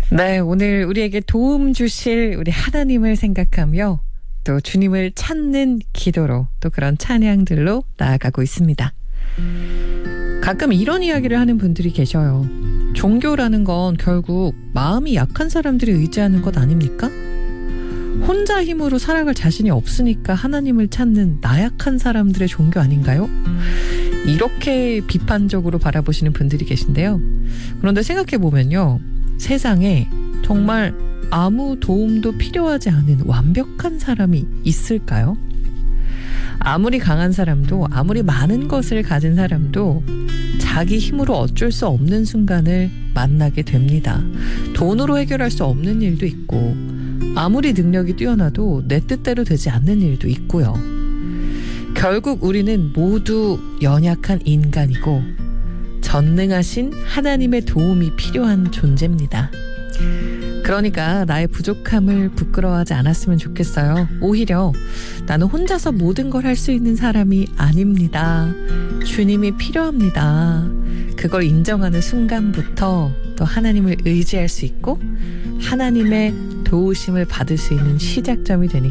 네, 오늘 우리에게 도움 주실 우리 하나님을 생각하며 또 주님을 찾는 기도로 또 그런 찬양들로 나아가고 있습니다. 가끔 이런 이야기를 하는 분들이 계셔요. 종교라는 건 결국 마음이 약한 사람들이 의지하는 것 아닙니까? 혼자 힘으로 살아갈 자신이 없으니까 하나님을 찾는 나약한 사람들의 종교 아닌가요? 이렇게 비판적으로 바라보시는 분들이 계신데요. 그런데 생각해보면요. 세상에 정말 아무 도움도 필요하지 않은 완벽한 사람이 있을까요? 아무리 강한 사람도, 아무리 많은 것을 가진 사람도 자기 힘으로 어쩔 수 없는 순간을 만나게 됩니다. 돈으로 해결할 수 없는 일도 있고, 아무리 능력이 뛰어나도 내 뜻대로 되지 않는 일도 있고요. 결국 우리는 모두 연약한 인간이고 전능하신 하나님의 도움이 필요한 존재입니다. 그러니까 나의 부족함을 부끄러워하지 않았으면 좋겠어요. 오히려 나는 혼자서 모든 걸 할 수 있는 사람이 아닙니다. 주님이 필요합니다. 그걸 인정하는 순간부터 또 하나님을 의지할 수 있고 하나님의 도우심을 받을 수 있는 시작점이 되니